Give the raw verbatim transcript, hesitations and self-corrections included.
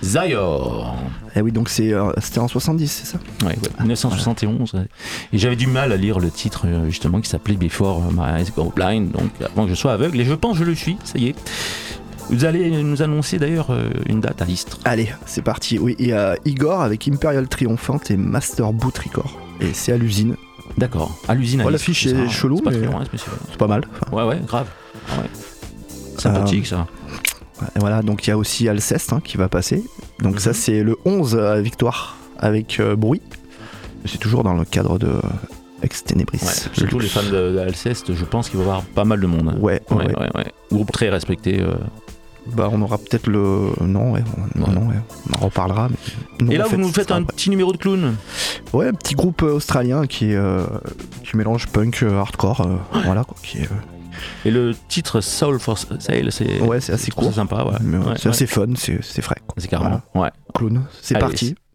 Zayor. Eh oui, donc c'est, euh, c'était en soixante-dix, c'est ça ? Ouais, ouais, dix-neuf cent soixante et onze. Ouais. Et j'avais du mal à lire le titre euh, justement qui s'appelait Before My Eyes Go Blind, donc avant que je sois aveugle, et je pense que je le suis, ça y est. Vous allez nous annoncer d'ailleurs euh, une date à Istres. Allez, c'est parti. Oui, il y a Igor avec Imperial Triomphant et Master Boot Record. Et c'est à l'usine. D'accord, à l'usine à Voilà, Istres. l'affiche est ça, chelou, c'est pas mais très loin, c'est possible. c'est pas mal. Enfin, Ouais, ouais, grave. Ah ouais. Sympathique Euh, ça. Et voilà, donc il y a aussi Alceste hein, qui va passer. Donc Mhm. ça c'est le onze à Victoire avec euh, Bruit. C'est toujours dans le cadre de euh, Ex Tenebris. Ouais, surtout les fans de, d'Alceste, je pense qu'il va y avoir pas mal de monde. Ouais, ouais, Ouais, ouais. ouais, ouais. Groupe très respecté. euh. Bah on aura peut-être le... Non, ouais, on... Ouais. non, ouais. On en reparlera. Mais... Non, Et là, en fait, vous nous ça faites sera un après. petit numéro de clown. Ouais, un petit groupe euh, australien qui, est, euh, qui mélange punk, euh, hardcore, euh, voilà quoi. Qui est, euh, Et le titre Soul for Sale, c'est, Ouais, c'est assez je trouve court. ça sympa. Ouais. mais, euh, Ouais, c'est ouais. assez fun, c'est, c'est frais. Quoi. C'est carrément. Ouais. Clown, c'est Allez, parti.